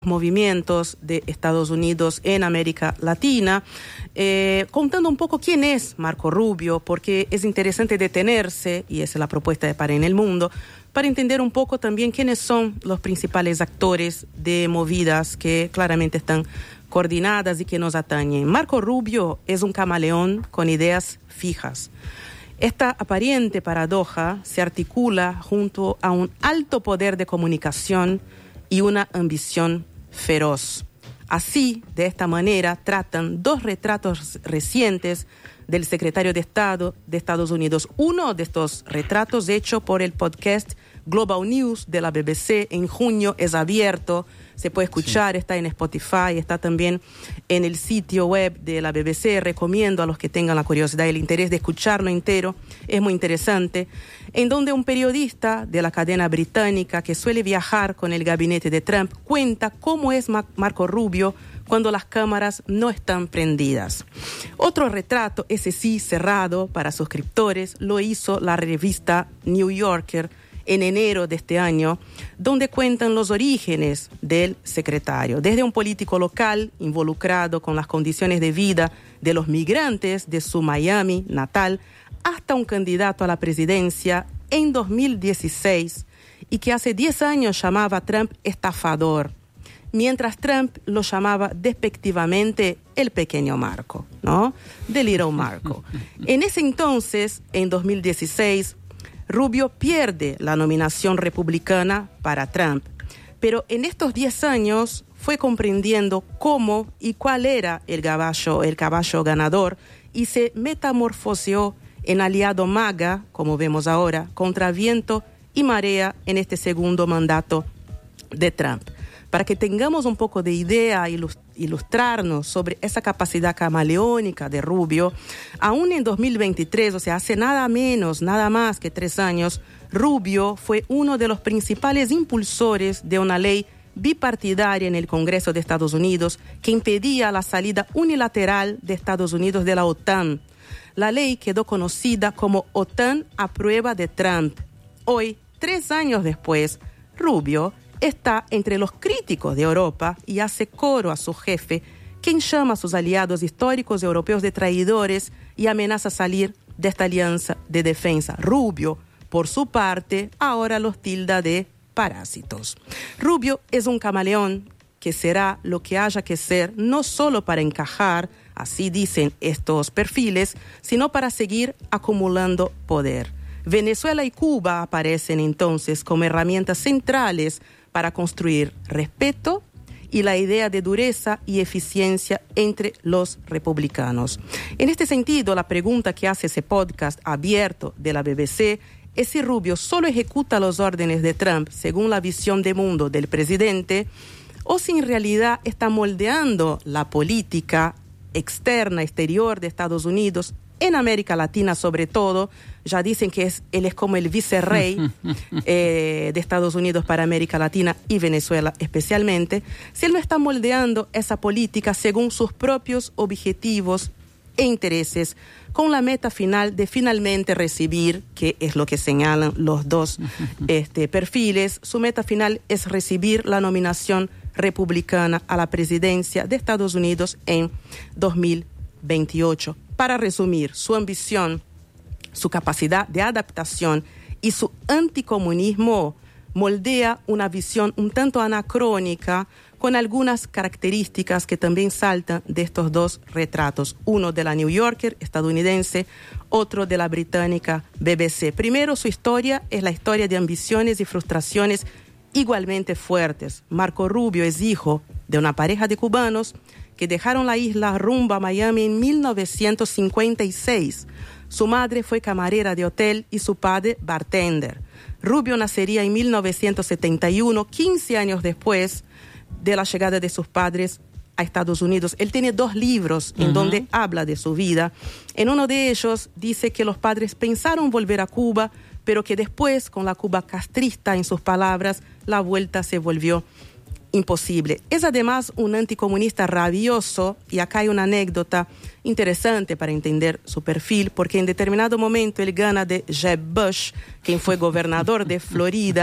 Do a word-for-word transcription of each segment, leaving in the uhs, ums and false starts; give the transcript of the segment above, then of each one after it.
movimientos de Estados Unidos en América Latina, eh, contando un poco quién es Marco Rubio, porque es interesante detenerse, y esa es la propuesta de Para en el Mundo, para entender un poco también quiénes son los principales actores de movidas que claramente están coordinadas y que nos atañen. Marco Rubio es un camaleón con ideas fijas. Esta aparente paradoja se articula junto a un alto poder de comunicación y una ambición feroz. Así, de esta manera, tratan dos retratos recientes del secretario de Estado de Estados Unidos. Uno de estos retratos, hecho por el podcast Global News de la B B C en junio, es abierto, se puede escuchar, sí. Está en Spotify, está también en el sitio web de la B B C. Recomiendo a los que tengan la curiosidad y el interés de escucharlo entero, es muy interesante, en donde un periodista de la cadena británica que suele viajar con el gabinete de Trump cuenta cómo es Marco Rubio cuando las cámaras no están prendidas. Otro retrato, ese sí cerrado para suscriptores, lo hizo la revista New Yorker en enero de este año, donde cuentan los orígenes del secretario, desde un político local involucrado con las condiciones de vida de los migrantes de su Miami natal, hasta un candidato a la presidencia en dos mil dieciséis y que hace diez años llamaba a Trump estafador, mientras Trump lo llamaba despectivamente el pequeño Marco, ¿no? The Little Marco. En ese entonces, en dos mil dieciséis, Rubio pierde la nominación republicana para Trump, pero en estos diez años fue comprendiendo cómo y cuál era el caballo, el caballo ganador, y se metamorfoseó en aliado MAGA, como vemos ahora, contra viento y marea en este segundo mandato de Trump. Para que tengamos un poco de idea y ilustrarnos sobre esa capacidad camaleónica de Rubio, aún en dos mil veintitrés, o sea, hace nada menos, nada más que tres años, Rubio fue uno de los principales impulsores de una ley bipartidaria en el Congreso de Estados Unidos que impedía la salida unilateral de Estados Unidos de la OTAN. La ley quedó conocida como OTAN a prueba de Trump. Hoy, tres años después, Rubio está entre los críticos de Europa y hace coro a su jefe, quien llama a sus aliados históricos europeos de traidores y amenaza salir de esta alianza de defensa. Rubio, por su parte, ahora los tilda de parásitos. Rubio es un camaleón que será lo que haya que ser, no solo para encajar, así dicen estos perfiles, sino para seguir acumulando poder. Venezuela y Cuba aparecen entonces como herramientas centrales para construir respeto y la idea de dureza y eficiencia entre los republicanos. En este sentido, la pregunta que hace ese podcast abierto de la B B C es si Rubio solo ejecuta los órdenes de Trump según la visión de mundo del presidente o si en realidad está moldeando la política externa, exterior de Estados Unidos, en América Latina sobre todo. Ya dicen que es, él es como el vicerrey eh, de Estados Unidos para América Latina y Venezuela especialmente, si él no está moldeando esa política según sus propios objetivos e intereses, con la meta final de finalmente recibir, que es lo que señalan los dos este, perfiles, su meta final es recibir la nominación republicana a la presidencia de Estados Unidos en dos mil veintiocho. Para resumir, su ambición, su capacidad de adaptación y su anticomunismo moldea una visión un tanto anacrónica con algunas características que también saltan de estos dos retratos, uno de la New Yorker estadounidense, otro de la británica B B C. Primero, su historia es la historia de ambiciones y frustraciones igualmente fuertes. Marco Rubio es hijo de una pareja de cubanos que dejaron la isla rumbo a Miami en mil novecientos cincuenta y seis. Su madre fue camarera de hotel y su padre bartender. Rubio nacería en mil novecientos setenta y uno, quince años después de la llegada de sus padres a Estados Unidos. Él tiene dos libros en uh-huh. donde habla de su vida. En uno de ellos dice que los padres pensaron volver a Cuba, pero que después, con la Cuba castrista en sus palabras, la vuelta se volvió imposible. Es además un anticomunista rabioso, y acá hay una anécdota interesante para entender su perfil, porque en determinado momento él gana de Jeb Bush, quien fue gobernador de Florida,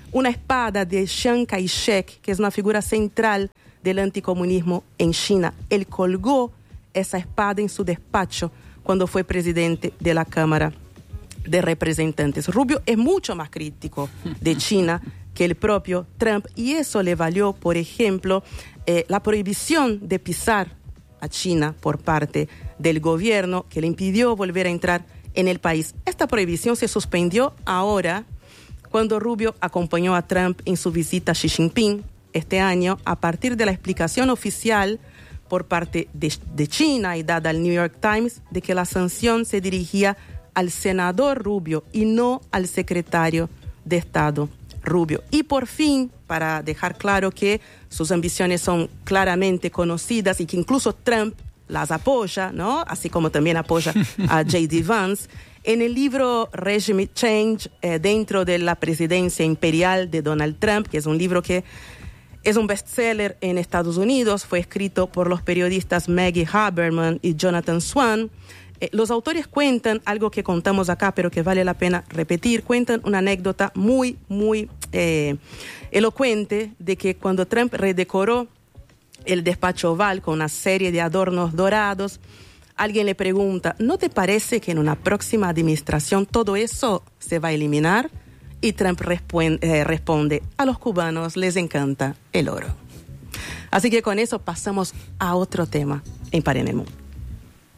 una espada de Chiang Kai-shek, que es una figura central del anticomunismo en China. Él colgó esa espada en su despacho cuando fue presidente de la Cámara de Representantes. Rubio es mucho más crítico de China que el propio Trump, y eso le valió, por ejemplo, eh, la prohibición de pisar a China por parte del gobierno, que le impidió volver a entrar en el país. Esta prohibición se suspendió ahora cuando Rubio acompañó a Trump en su visita a Xi Jinping este año, a partir de la explicación oficial por parte de, de China y dada al New York Times de que la sanción se dirigía al senador Rubio y no al secretario de Estado Rubio. Y por fin, para dejar claro que sus ambiciones son claramente conocidas y que incluso Trump las apoya, ¿no? Así como también apoya a J D Vance, en el libro Regime Change, eh, dentro de la presidencia imperial de Donald Trump, que es un libro que es un bestseller en Estados Unidos, fue escrito por los periodistas Maggie Haberman y Jonathan Swan. Eh, los autores cuentan algo que contamos acá, pero que vale la pena repetir. Cuentan una anécdota muy, muy eh, elocuente de que cuando Trump redecoró el despacho oval con una serie de adornos dorados, alguien le pregunta, ¿no te parece que en una próxima administración todo eso se va a eliminar? Y Trump responde, eh, responde, a los cubanos les encanta el oro. Así que con eso pasamos a otro tema en Pare en el Mundo.